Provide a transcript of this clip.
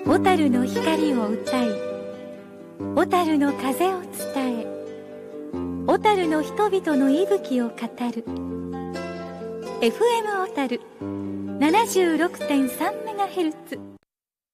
小樽の光を歌い、小樽の風を伝え、小樽の人々の息吹を語る FM 小樽 76.3MHz